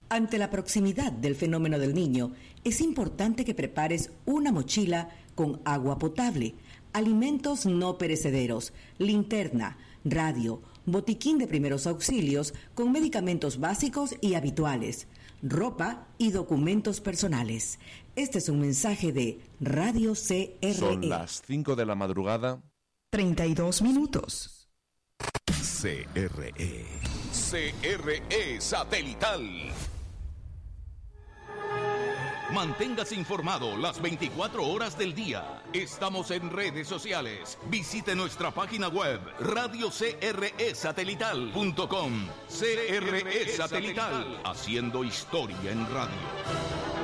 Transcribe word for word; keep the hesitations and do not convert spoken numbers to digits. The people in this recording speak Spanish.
Ante la proximidad del fenómeno del Niño, es importante que prepares una mochila con agua potable, alimentos no perecederos, linterna, radio, botiquín de primeros auxilios con medicamentos básicos y habituales, ropa y documentos personales. Este es un mensaje de Radio C R E. Son las cinco de la madrugada. treinta y dos minutos. C R E. C R E Satelital. Manténgase informado las veinticuatro horas del día. Estamos en redes sociales. Visite nuestra página web radio c r e satelital punto com. C R E Satelital, haciendo historia en radio.